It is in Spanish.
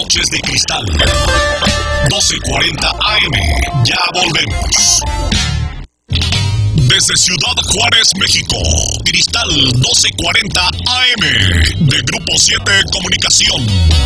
Noches de Cristal. 12:40 AM. Ya volvemos. Desde Ciudad Juárez, México. Cristal 12:40 AM. De Grupo 7 Comunicación.